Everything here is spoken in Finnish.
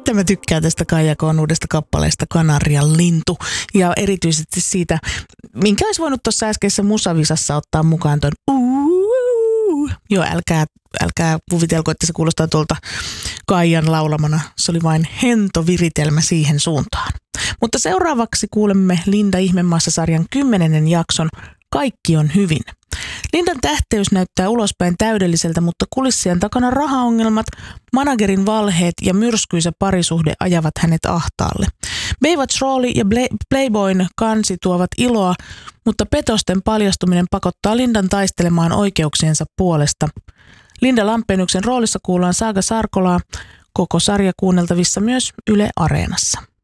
Että mä tykkään tästä Kaija K:n uudesta kappaleesta Kanarian lintu. Ja erityisesti siitä, minkä olisi voinut tuossa äskeisessä musavisassa ottaa mukaan ton Joo, älkää kuvitelko, että se kuulostaa tuolta Kaijan laulamana. Se oli vain hento viritelmä siihen suuntaan. Mutta seuraavaksi kuulemme Linda Ihmemaassa-sarjan 10. jakson Kaikki on hyvin. Lindan tähteys näyttää ulospäin täydelliseltä, mutta kulissien takana rahaongelmat, managerin valheet ja myrskyisä parisuhde ajavat hänet ahtaalle. Baywatch rooli ja Playboyn kansi tuovat iloa, mutta petosten paljastuminen pakottaa Lindan taistelemaan oikeuksiensa puolesta. Linda Lampeenyksen roolissa kuullaan Saaga Sarkolaa, koko sarja kuunneltavissa myös Yle Areenassa.